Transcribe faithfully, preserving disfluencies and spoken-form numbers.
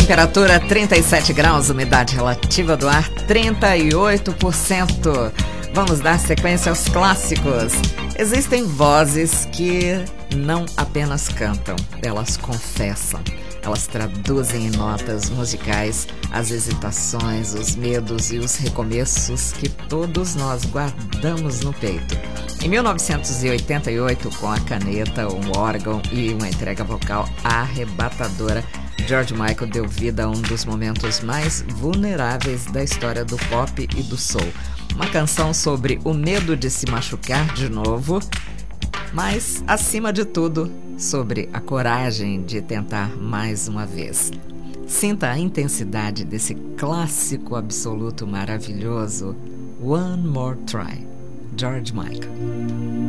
temperatura trinta e sete graus, umidade relativa do ar trinta e oito por cento. Vamos dar sequência aos clássicos. Existem vozes que não apenas cantam, elas confessam. Elas traduzem em notas musicais as hesitações, os medos e os recomeços que todos nós guardamos no peito. Em mil novecentos e oitenta e oito, com a caneta, um órgão e uma entrega vocal arrebatadora, George Michael deu vida a um dos momentos mais vulneráveis da história do pop e do soul. Uma canção sobre o medo de se machucar de novo, mas, acima de tudo, sobre a coragem de tentar mais uma vez. Sinta a intensidade desse clássico absoluto maravilhoso, One More Try, George Michael.